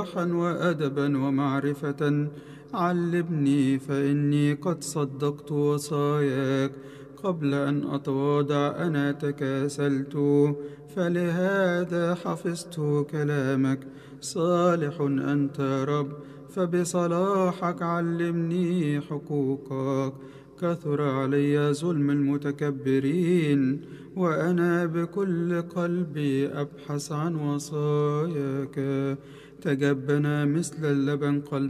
صلاحا وأدبا ومعرفة. علمني فإني قد صدقت وصاياك، قبل أن أتواضع أنا تكاسلت، فلهذا حفظت كلامك. صالح أنت يا رب، فبصلاحك علمني حقوقك. كثر علي ظلم المتكبرين، وأنا بكل قلبي أبحث عن وصاياك. تجبنا مثل اللبن قلبي